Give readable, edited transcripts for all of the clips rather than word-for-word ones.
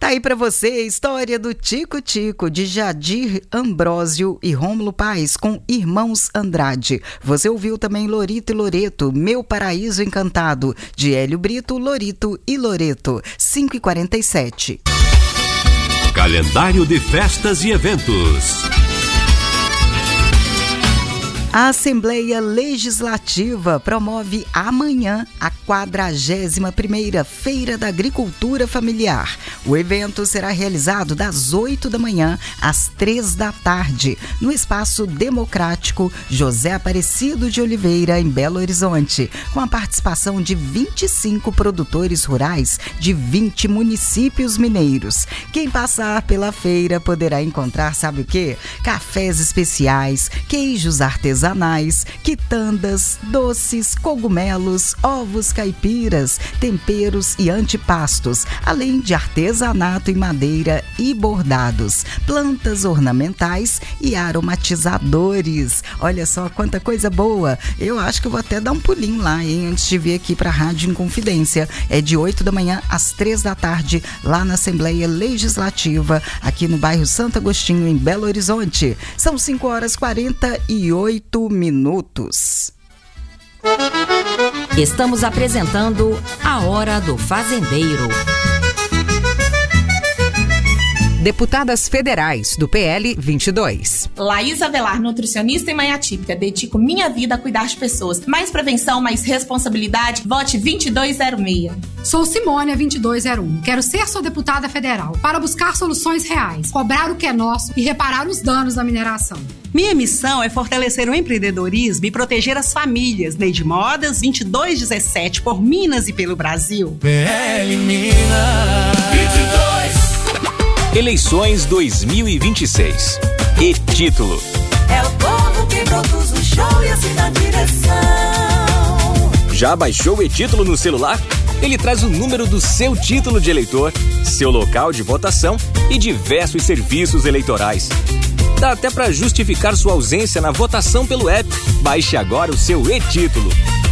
Tá aí pra você a história do Tico Tico, de Jadir Ambrósio e Rômulo Paes, com Irmãos Andrade. Você ouviu também Lorito e Loreto, Meu Paraíso Encantado, de Hélio Brito, Lorito e Loreto. 5h47. Calendário de festas e eventos. A Assembleia Legislativa promove amanhã a 41ª Feira da Agricultura Familiar. O evento será realizado das 8 da manhã às 3 da tarde, no Espaço Democrático José Aparecido de Oliveira, em Belo Horizonte, com a participação de 25 produtores rurais de 20 municípios mineiros. Quem passar pela feira poderá encontrar, sabe o quê? Cafés especiais, queijos artesanais, quitandas, doces, cogumelos, ovos caipiras, temperos e antipastos, além de artesanato em madeira e bordados, plantas ornamentais e aromatizadores. Olha só quanta coisa boa! Eu acho que eu vou até dar um pulinho lá, hein, antes de vir aqui para a Rádio Inconfidência. É de 8 da manhã às 3 da tarde, lá na Assembleia Legislativa, aqui no bairro Santo Agostinho, em Belo Horizonte. São 5h48 minutos. Estamos apresentando A Hora do Fazendeiro. Deputadas federais do PL 22. Laís Avelar, nutricionista e mãe atípica. Dedico minha vida a cuidar de pessoas. Mais prevenção, mais responsabilidade. Vote 2206. Sou Simônia 2201. Quero ser sua deputada federal para buscar soluções reais, cobrar o que é nosso e reparar os danos da mineração. Minha missão é fortalecer o empreendedorismo e proteger as famílias. Neide Modas 2217, por Minas e pelo Brasil. PL Minas 22. Eleições 2026. E título: é o povo que produz o show e assim na direção. Já baixou o e-título no celular? Ele traz o número do seu título de eleitor, seu local de votação e diversos serviços eleitorais. Dá até para justificar sua ausência na votação pelo app. Baixe agora o seu e-título.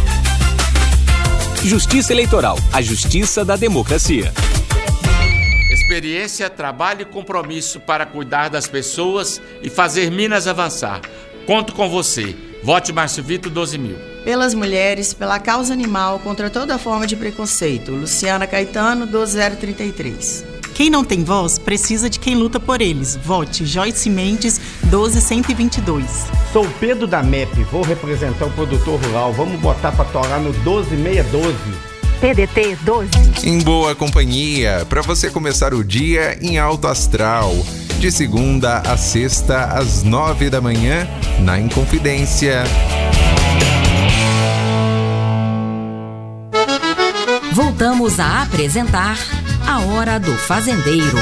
Justiça Eleitoral, a justiça da democracia. Experiência, trabalho e compromisso para cuidar das pessoas e fazer Minas avançar. Conto com você. Vote Márcio Vitor 12.000. Pelas mulheres, pela causa animal, contra toda forma de preconceito. Luciana Caetano 12033. Quem não tem voz precisa de quem luta por eles. Vote Joyce Mendes 12122. Sou Pedro da MEP, vou representar o produtor rural. Vamos botar pra torar no 12612. PDT 12. Em boa companhia, para você começar o dia em alto astral. De segunda a sexta, às 9 da manhã, na Inconfidência. Voltamos a apresentar A Hora do Fazendeiro.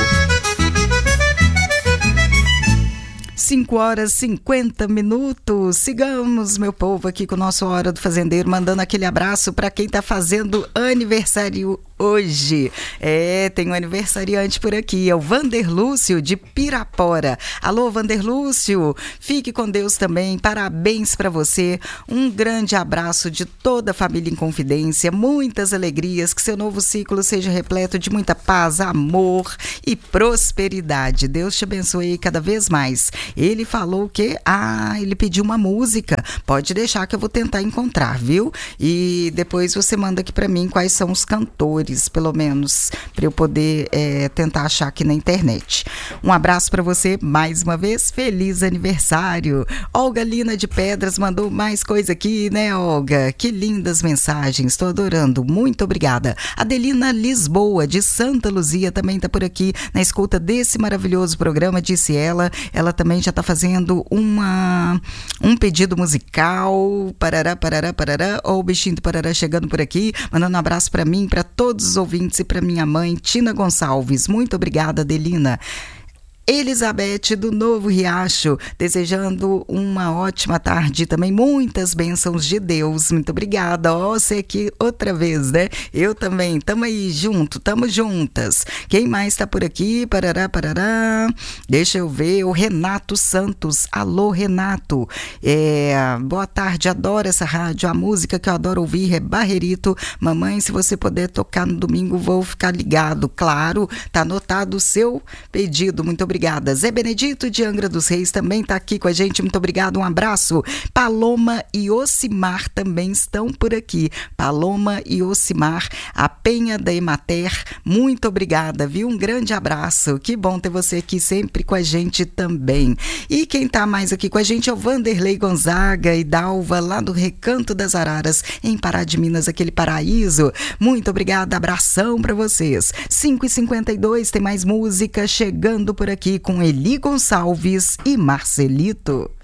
5h50. Sigamos, meu povo, aqui com o nosso Hora do Fazendeiro, mandando aquele abraço para quem está fazendo aniversário hoje. Tem um aniversariante por aqui, é o Vander Lúcio de Pirapora. Alô, Vander Lúcio, fique com Deus também, parabéns para você, um grande abraço de toda a família Inconfidência, muitas alegrias, que seu novo ciclo seja repleto de muita paz, amor e prosperidade. Deus te abençoe cada vez mais. Ele falou que, ele pediu uma música, pode deixar que eu vou tentar encontrar, viu? E depois você manda aqui para mim quais são os cantores, pelo menos, para eu poder tentar achar aqui na internet. Um abraço para você mais uma vez, feliz aniversário. Olga Lina de Pedras mandou mais coisa aqui, né, Olga? Que lindas mensagens, estou adorando, muito obrigada. Adelina Lisboa de Santa Luzia também está por aqui na escuta desse maravilhoso programa, disse ela também já está fazendo um pedido musical, parará, ó o bichinho do parará chegando por aqui, mandando um abraço para mim, para todos os ouvintes e para minha mãe, Tina Gonçalves. Muito obrigada, Adelina. Elizabeth do Novo Riacho, desejando uma ótima tarde também, muitas bênçãos de Deus. Muito obrigada. Você aqui outra vez, né? Eu também, tamo aí junto, tamo juntas. Quem mais tá por aqui? Parará. Deixa eu ver, o Renato Santos. Alô, Renato. Boa tarde, adoro essa rádio. A música que eu adoro ouvir é Barrerito. Mamãe, se você puder tocar no domingo, vou ficar ligado. Claro, tá anotado o seu pedido. Muito obrigada. Zé Benedito de Angra dos Reis também está aqui com a gente. Muito obrigado, um abraço. Paloma e Ocimar também estão por aqui. Paloma e Ocimar, a Penha da Emater, muito obrigada, viu? Um grande abraço. Que bom ter você aqui sempre com a gente também. E quem está mais aqui com a gente é o Vanderlei Gonzaga e Dalva, lá do Recanto das Araras, em Pará de Minas, aquele paraíso. Muito obrigada, abração para vocês. 5h52, tem mais música chegando por aqui com Eli Gonçalves e Marcelito.